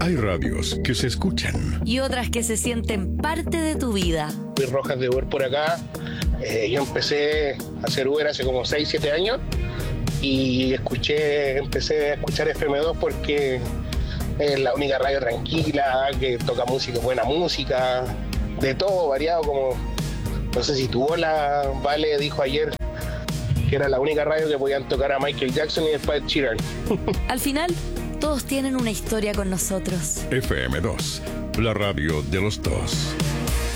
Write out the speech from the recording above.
Hay radios que se escuchan y otras que se sienten parte de tu vida. Luis Rojas de Uber por acá. Yo empecé a hacer Uber hace como 6, 7 años y empecé a escuchar FM2 porque es la única radio tranquila, que toca música, buena música, de todo variado, como no sé si tu hola, Vale dijo ayer que era la única radio que podían tocar a Michael Jackson y después Ed Sheeran. Al final, todos tienen una historia con nosotros. FM2, la radio de los dos.